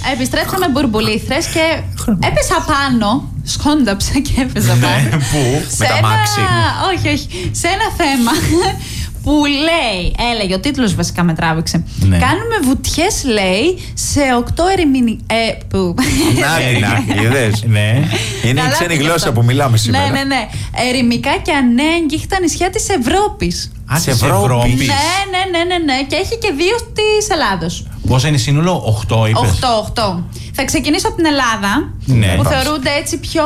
Επιστρέψαμε μπουρμπουλήθρες και έπεσα πάνω. Σκόνταψα και έπεσα πάνω. Πού? Με τα μάξι. Όχι. Σε ένα θέμα που έλεγε, ο τίτλος βασικά με τράβηξε. Ναι. Κάνουμε βουτιές, λέει, σε 8 Να, είδες. Ναι. Είναι η ξένη γλώσσα που μιλάμε σήμερα. Ναι. Ερημικά και ανέγγιχτα νησιά της Ευρώπης. Της Ευρώπης. Ναι. Και έχει και 2 της Ελλάδος. Πόσα είναι σύνολο, 8 είπες? 8. Θα ξεκινήσω από την Ελλάδα, ναι, που θεωρούνται έτσι πιο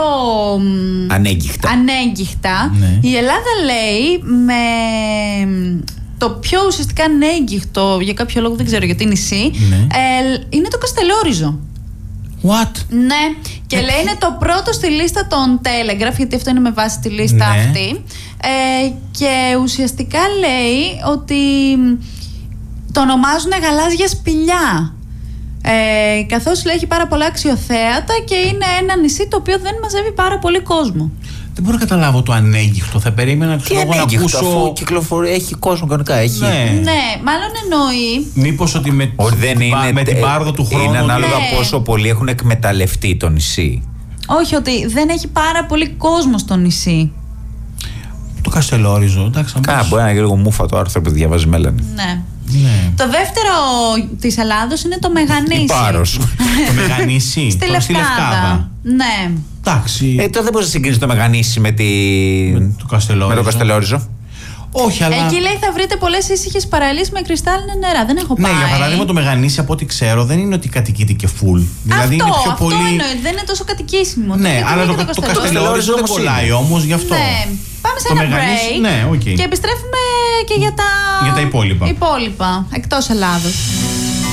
ανέγγιχτα. Ναι. Η Ελλάδα, λέει, με το πιο ουσιαστικά ανέγγιχτο, για κάποιο λόγο δεν ξέρω γιατί νησί, ναι. Είναι το Καστελόριζο. What? Ναι, και λέει είναι το πρώτο στη λίστα των Telegraph, γιατί αυτό είναι με βάση τη λίστα αυτή. Και ουσιαστικά λέει ότι το ονομάζουν γαλάζια σπηλιά. Καθώς λέει έχει πάρα πολλά αξιοθέατα και είναι ένα νησί το οποίο δεν μαζεύει πάρα πολύ κόσμο. Δεν μπορώ να καταλάβω το ανέγγιχτο. Θα περίμενα Τι ανέγγιχτο, αφού κυκλοφορεί, έχει κόσμο κανονικά. Ναι, μάλλον εννοεί. Μήπως ότι με την πάροδο του χρόνου. Είναι ανάλογα πόσο πολλοί έχουν εκμεταλλευτεί το νησί. Όχι, ότι δεν έχει πάρα πολύ κόσμο στο νησί. Το Καστελόριζο, εντάξει. Μπορεί να είναι λίγο μούφα το άρθρο που διαβάζει Μέλανη. Ναι. Ναι. Το δεύτερο της Ελλάδος είναι το Μεγανήσι. Η Πάρος. Το Μεγανήσι. Στη Λευκάδα. Ναι. Εντάξει. Τώρα δεν μπορείς να συγκρίνεις το Μεγανήσι με το Καστελόριζο. Όχι, αλλά. Εκεί λέει θα βρείτε πολλές ήσυχες παραλίες με κρυστάλλινα νερά. Δεν έχω πάει. Ναι, για παράδειγμα το Μεγανήσι, από ό,τι ξέρω, δεν είναι ότι κατοικείται και full. Δηλαδή είναι πιο πολύ. Αυτό εννοεί, δεν είναι τόσο κατοικήσιμο. Ναι, αλλά το Καστελόριζο δεν κολλάει όμως γι' αυτό. Ναι. Πάμε σε ένα break και επιστρέφουμε και για τα υπόλοιπα. Εκτός Ελλάδος.